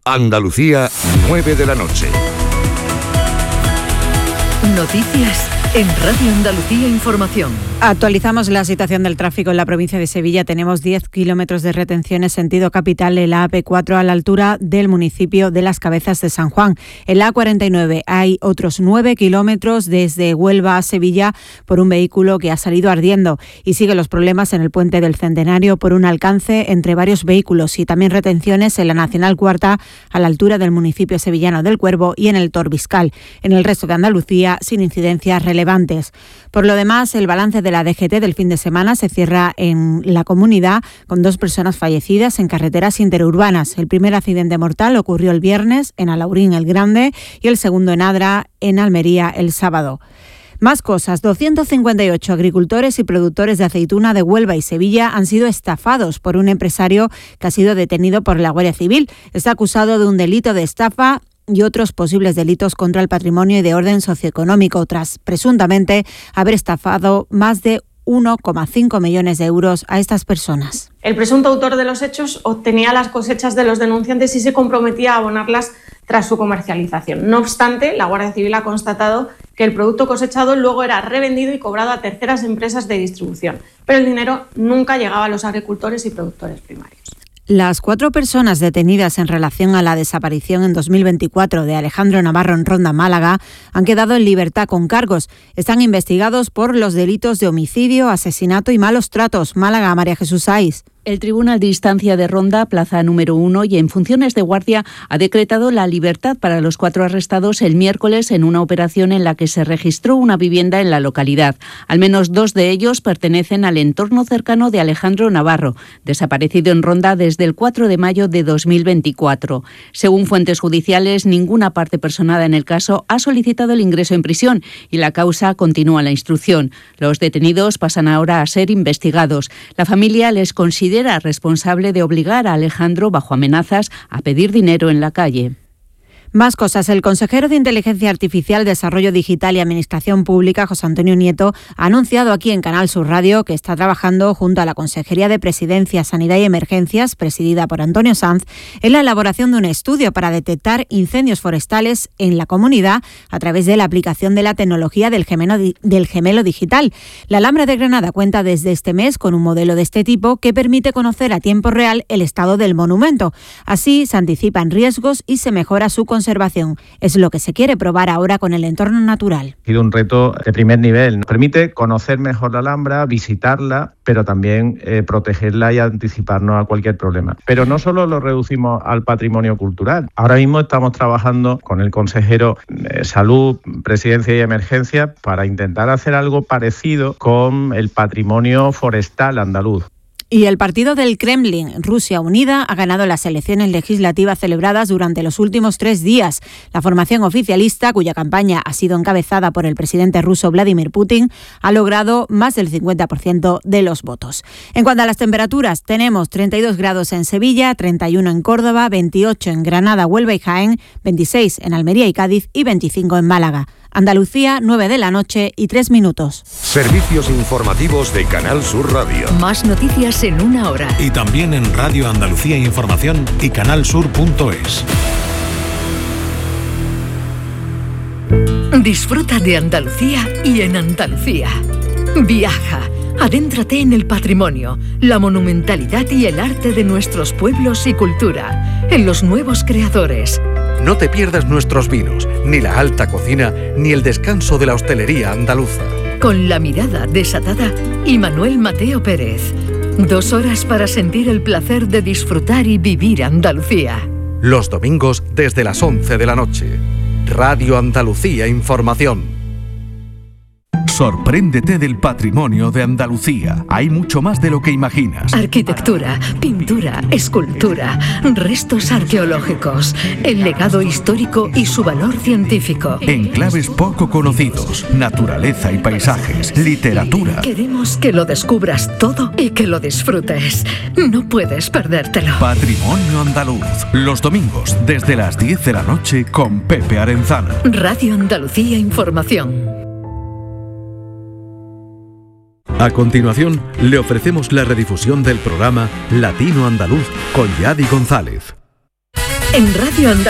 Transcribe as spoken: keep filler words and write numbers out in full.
Andalucía, nueve de la noche. Noticias en Radio Andalucía Información. Actualizamos la situación del tráfico en la provincia de Sevilla. Tenemos diez kilómetros de retenciones sentido capital en la A P cuatro a la altura del municipio de Las Cabezas de San Juan. En la A cuarenta y nueve hay otros nueve kilómetros desde Huelva a Sevilla por un vehículo que ha salido ardiendo. Y siguen los problemas en el puente del Centenario por un alcance entre varios vehículos y también retenciones en la Nacional Cuarta a la altura del municipio sevillano del Cuervo y en el Torbiscal. En el resto de Andalucía, sin incidencias relevantes. Por lo demás, el balance de la D G T del fin de semana se cierra en la comunidad con dos personas fallecidas en carreteras interurbanas. El primer accidente mortal ocurrió el viernes en Alaurín el Grande y el segundo en Adra, en Almería, el sábado. Más cosas. doscientos cincuenta y ocho agricultores y productores de aceituna de Huelva y Sevilla han sido estafados por un empresario que ha sido detenido por la Guardia Civil. Está acusado de un delito de estafa y otros posibles delitos contra el patrimonio y de orden socioeconómico, tras presuntamente haber estafado más de uno coma cinco millones de euros a estas personas. El presunto autor de los hechos obtenía las cosechas de los denunciantes y se comprometía a abonarlas tras su comercialización. No obstante, la Guardia Civil ha constatado que el producto cosechado luego era revendido y cobrado a terceras empresas de distribución, pero el dinero nunca llegaba a los agricultores y productores primarios. Las cuatro personas detenidas en relación a la desaparición en dos mil veinticuatro de Alejandro Navarro en Ronda, Málaga, han quedado en libertad con cargos. Están investigados por los delitos de homicidio, asesinato y malos tratos. Málaga, María Jesús Saiz. El Tribunal de Instancia de Ronda, plaza número uno y en funciones de guardia, ha decretado la libertad para los cuatro arrestados el miércoles en una operación en la que se registró una vivienda en la localidad. Al menos dos de ellos pertenecen al entorno cercano de Alejandro Navarro, desaparecido en Ronda desde el cuatro de mayo de dos mil veinticuatro. Según fuentes judiciales, ninguna parte personada en el caso ha solicitado el ingreso en prisión y la causa continúa la instrucción. Los detenidos pasan ahora a ser investigados. La familia les considera responsable de obligar a Alejandro, bajo amenazas, a pedir dinero en la calle. Más cosas. El consejero de Inteligencia Artificial, Desarrollo Digital y Administración Pública, José Antonio Nieto, ha anunciado aquí en Canal Sur Radio que está trabajando junto a la Consejería de Presidencia, Sanidad y Emergencias, presidida por Antonio Sanz, en la elaboración de un estudio para detectar incendios forestales en la comunidad a través de la aplicación de la tecnología del gemelo, del gemelo digital. La Alhambra de Granada cuenta desde este mes con un modelo de este tipo que permite conocer a tiempo real el estado del monumento. Así se anticipan riesgos y se mejora su conservación. Es lo que se quiere probar ahora con el entorno natural. Ha sido un reto de primer nivel. Nos permite conocer mejor la Alhambra, visitarla, pero también eh, protegerla y anticiparnos a cualquier problema. Pero no solo lo reducimos al patrimonio cultural. Ahora mismo estamos trabajando con el consejero de Salud, Presidencia y Emergencia para intentar hacer algo parecido con el patrimonio forestal andaluz. Y el partido del Kremlin, Rusia Unida, ha ganado las elecciones legislativas celebradas durante los últimos tres días. La formación oficialista, cuya campaña ha sido encabezada por el presidente ruso Vladimir Putin, ha logrado más del cincuenta por ciento de los votos. En cuanto a las temperaturas, tenemos treinta y dos grados en Sevilla, treinta y uno en Córdoba, veintiocho en Granada, Huelva y Jaén, veintiséis en Almería y Cádiz y veinticinco en Málaga. Andalucía, nueve de la noche y tres minutos. Servicios informativos de Canal Sur Radio. Más noticias en una hora. Y también en Radio Andalucía Información y canalsur punto es. Disfruta de Andalucía y en Andalucía. Viaja, adéntrate en el patrimonio, la monumentalidad y el arte de nuestros pueblos y cultura, en los nuevos creadores. No te pierdas nuestros vinos, ni la alta cocina, ni el descanso de la hostelería andaluza. Con la mirada desatada y Manuel Mateo Pérez. Dos horas para sentir el placer de disfrutar y vivir Andalucía. Los domingos desde las once de la noche. Radio Andalucía Información. Sorpréndete del patrimonio de Andalucía. Hay mucho más de lo que imaginas. Arquitectura, pintura, escultura, restos arqueológicos, el legado histórico y su valor científico. Enclaves poco conocidos, naturaleza y paisajes, literatura. Queremos que lo descubras todo y que lo disfrutes. No puedes perdértelo. Patrimonio andaluz. Los domingos desde las diez de la noche con Pepe Arenzano. Radio Andalucía Información. A continuación, le ofrecemos la redifusión del programa Latino Andaluz con Yadi González. en Radio Andalucía.